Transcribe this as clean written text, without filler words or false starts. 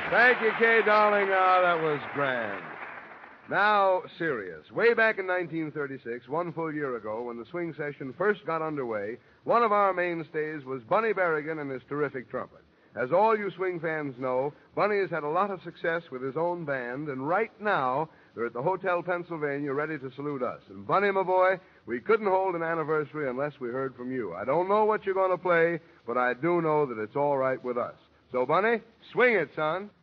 Thank you, Kay, darling. That was grand. Now, serious. Way back in 1936, one full year ago, when the swing session first got underway, one of our mainstays was Bunny Berrigan and his terrific trumpet. As all you swing fans know, Bunny has had a lot of success with his own band, and right now, they're at the Hotel Pennsylvania ready to salute us. And Bunny, my boy, we couldn't hold an anniversary unless we heard from you. I don't know what you're going to play, but I do know that it's all right with us. So, Bunny, swing it, son.